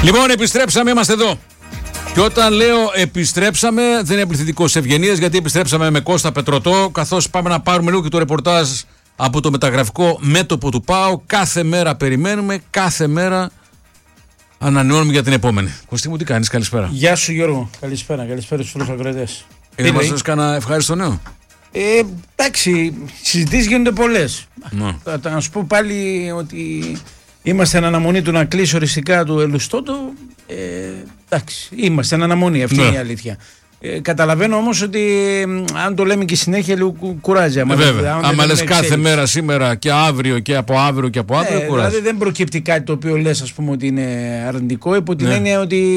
Λοιπόν, επιστρέψαμε, είμαστε εδώ. Και όταν λέω επιστρέψαμε, δεν είναι πληθυντικός ευγενίας, γιατί επιστρέψαμε με Κώστα Πετρωτό, καθώς πάμε να πάρουμε λίγο και το ρεπορτάζ από το μεταγραφικό μέτωπο του ΠΑΟ. Κάθε μέρα περιμένουμε, κάθε μέρα ανανεώνουμε για την επόμενη. Κωστή μου, τι κάνεις, καλησπέρα. Γεια σου Γιώργο, καλησπέρα στους φίλους ακροατές. Να μας δώσεις κανένα ευχάριστο νέο. Εντάξει, συζητήσεις γίνονται πολλές. Θα σου πω πάλι ότι είμαστε εν αναμονή του να κλείσει οριστικά του Ελουστότο. Εντάξει, είμαστε εν αναμονή, αυτή είναι η αλήθεια. Καταλαβαίνω όμως ότι αν το λέμε και συνέχεια λίγο κουράζει. Βέβαια, άμα λες κάθε μέρα σήμερα και αύριο και από αύριο και από αύριο, κουράζει. Δηλαδή δεν προκύπτει κάτι το οποίο λες, ας πούμε, ότι είναι αρνητικό, υπό την έννοια ότι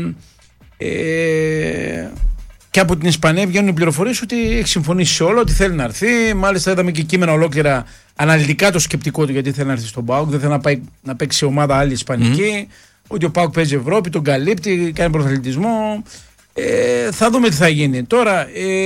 και από την Ισπανία βγαίνουν οι πληροφορίες ότι έχει συμφωνήσει σε όλο, ότι θέλει να έρθει. Μάλιστα είδαμε και κείμενα ολόκληρα αναλυτικά το σκεπτικό του γιατί θέλει να έρθει στον ΠΑΟΚ. Δεν θέλει να πάει να παίξει ομάδα άλλη ισπανική. Ότι ο ΠΑΟΚ παίζει Ευρώπη, τον καλύπτει, κάνει πρωταθλητισμό. Θα δούμε τι θα γίνει. Τώρα,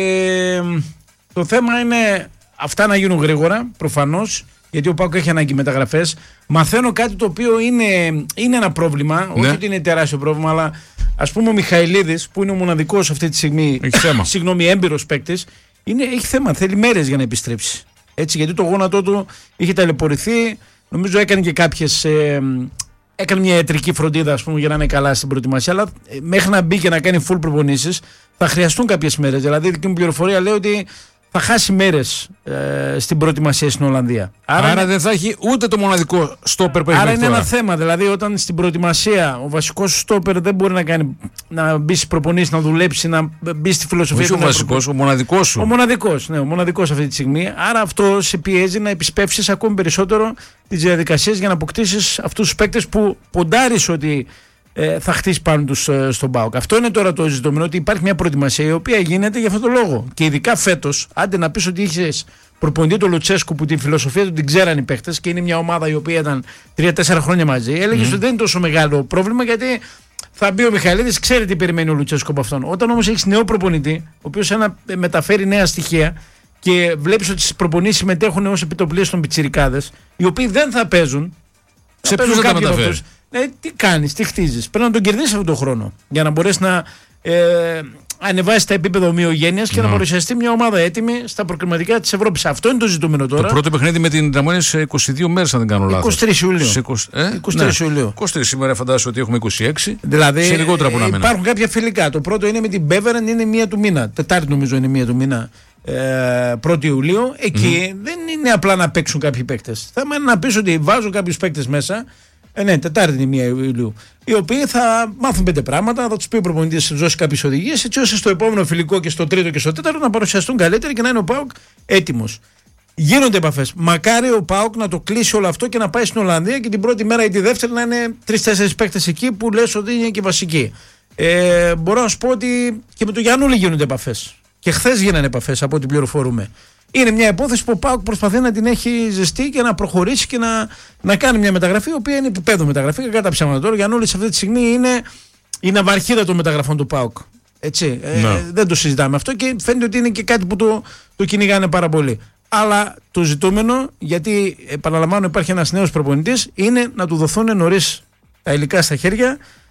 το θέμα είναι αυτά να γίνουν γρήγορα, προφανώς, γιατί ο ΠΑΟΚ έχει ανάγκη μεταγραφές. Μαθαίνω κάτι το οποίο είναι ένα πρόβλημα, όχι ότι είναι τεράστιο πρόβλημα, αλλά ας πούμε ο Μιχαηλίδης, που είναι ο μοναδικός αυτή τη στιγμή, έμπειρος παίκτης, έχει θέμα, θέλει μέρες για να επιστρέψει. Έτσι, γιατί το γόνατό του είχε ταλαιπωρηθεί, νομίζω έκανε και κάποιες... Έκανε μια ιατρική φροντίδα, ας πούμε, για να είναι καλά στην προετοιμασία, αλλά μέχρι να μπει και να κάνει full προπονήσεις θα χρειαστούν κάποιες μέρες. Δηλαδή, η δική μου πληροφορία λέει ότι θα χάσει μέρες στην προετοιμασία στην Ολλανδία. Άρα δεν θα έχει ούτε το μοναδικό στόπερ που έχει. Άρα είναι ένα θέμα. Δηλαδή, όταν στην προετοιμασία ο βασικός στόπερ δεν μπορεί να μπει στις προπονήσεις, να δουλέψει, να μπει στη φιλοσοφία. Όχι ο βασικός, ο μοναδικός σου. Ο μοναδικός αυτή τη στιγμή. Άρα αυτό σε πιέζει να επισπεύσεις ακόμη περισσότερο τις διαδικασίες για να αποκτήσεις αυτούς τους παίκτες που ποντάρεις ότι θα χτίσει πάνω τους στον ΠΑΟΚ. Αυτό είναι τώρα το ζητούμενο, ότι υπάρχει μια προετοιμασία η οποία γίνεται για αυτόν τον λόγο. Και ειδικά φέτος, άντε να πεις ότι είχες προπονητή τον Λουτσέσκου που την φιλοσοφία του την ξέραν οι παίχτες και είναι μια ομάδα η οποία ήταν 3-4 χρόνια μαζί, έλεγες ότι δεν είναι τόσο μεγάλο πρόβλημα, γιατί θα μπει ο Μιχαηλίδης, ξέρει τι περιμένει ο Λουτσέσκου από αυτόν. Όταν όμως έχεις νέο προπονητή, ο οποίος μεταφέρει νέα στοιχεία και βλέπεις ότι στις προπονήσεις συμμετέχουν ως επιτοπλίες των πιτσιρικάδες, οι οποίοι δεν θα παίζουν. Σε ποιους θα τα μεταφέρει? Τι κάνεις, τι χτίζεις? Πρέπει να τον κερδίσεις αυτόν τον χρόνο για να μπορέσει να ανεβάσει τα επίπεδα ομοιογένειας και να παρουσιαστεί μια ομάδα έτοιμη στα προκριματικά της Ευρώπης. Αυτό είναι το ζητούμενο τώρα. Το πρώτο παιχνίδι με την Τραμόνια σε 22 μέρες, αν δεν κάνω λάθος. 23 Ιουλίου. 23 Ιουλίου. 23 σήμερα, φαντάζομαι ότι έχουμε 26. Δηλαδή σε λιγότερα που να μείνουν. Υπάρχουν κάποια φιλικά. Το πρώτο είναι με την Μπέβερεν, είναι 1 του μήνα. Τετάρτη νομίζω είναι 1 του μήνα. 1η Ιουλίου. Εκεί δεν είναι απλά να παίξουν κάποιοι παίκτες. Θέμα είναι να πεις ότι βάζω κάποιους παίκτες μέσα. Ναι, Τετάρτη είναι 1 Ιουλίου. Οι οποίοι θα μάθουν 5 πράγματα, θα τους πει ο προπονητής, θα τους δώσει κάποιες οδηγίες, έτσι ώστε στο επόμενο φιλικό και στο τρίτο και στο τέταρτο να παρουσιαστούν καλύτεροι και να είναι ο ΠΑΟΚ έτοιμος. Γίνονται επαφές. Μακάρι ο ΠΑΟΚ να το κλείσει όλο αυτό και να πάει στην Ολλανδία και την πρώτη μέρα ή τη δεύτερη να είναι 3-4 παίκτες εκεί που λες ότι είναι και βασικοί. Μπορώ να σου πω ότι και με τον Γιαννούλη γίνονται επαφές. Και χθες γίνανε επαφές από ό,τι πληροφορούμε. Είναι μια υπόθεση που ο ΠΑΟΚ προσπαθεί να την έχει ζεστή και να προχωρήσει και να κάνει μια μεταγραφή, η οποία είναι επίπεδο μεταγραφή. Κατά ψέματα τώρα, ο Γιαννούλης αυτή τη στιγμή είναι ναυαρχίδα των μεταγραφών του ΠΑΟΚ. Έτσι. Δεν το συζητάμε αυτό και φαίνεται ότι είναι και κάτι που το κυνηγάνε πάρα πολύ. Αλλά το ζητούμενο, γιατί επαναλαμβάνω υπάρχει ένας νέος προπονητής, είναι να του δοθούν νωρίς τα υλικά στα χέρια